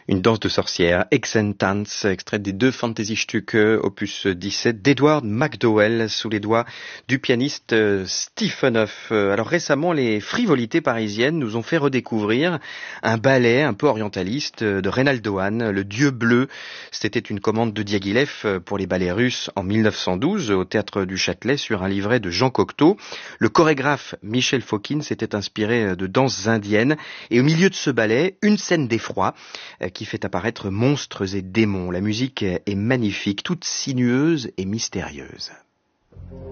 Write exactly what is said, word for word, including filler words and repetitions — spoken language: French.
Une danse de sorcière, Exentanz, extrait des deux Fantasy-Stücke, opus dix-sept, d'Edward MacDowell, sous les doigts du pianiste Stephen Hoff. Alors récemment, les frivolités parisiennes nous ont fait redécouvrir un ballet un peu orientaliste de Reynaldo Hahn, Le Dieu bleu. C'était une commande de Diaghilev pour les ballets russes en mille neuf cent douze, au Théâtre du Châtelet, sur un livret de Jean Cocteau. Le chorégraphe Michel Fokine s'était inspiré de danses indiennes, et au milieu de ce ballet, une scène d'effroi qui fait apparaître monstres et démons. La musique est magnifique, toute sinueuse et mystérieuse.